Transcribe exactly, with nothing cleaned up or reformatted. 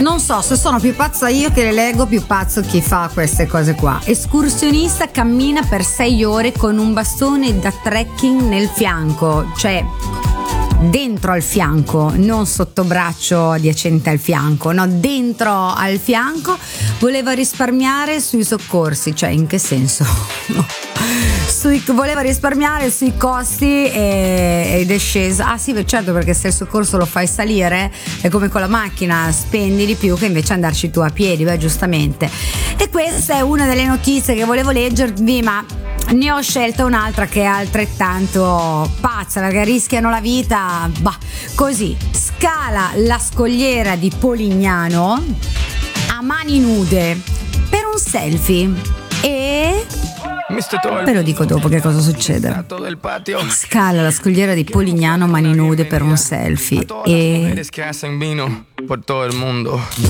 Non so se sono più pazza io che le leggo, più pazzo chi fa queste cose qua. Escursionista cammina per sei ore con un bastone da trekking nel fianco, cioè dentro al fianco, non sotto braccio adiacente al fianco, no, dentro al fianco. Voleva risparmiare sui soccorsi, cioè in che senso? No. Sui, voleva risparmiare sui costi e, ed è sceso. Ah sì, certo, perché se il soccorso lo fai salire è come con la macchina, spendi di più che invece andarci tu a piedi, beh, giustamente. E questa è una delle notizie che volevo leggervi, ma ne ho scelta un'altra che è altrettanto pazza, perché rischiano la vita, bah, così. Scala la scogliera di Polignano a mani nude per un selfie e ve lo dico dopo che cosa succede. Scala la scogliera di Polignano a mani nude per un selfie e por todo el mundo.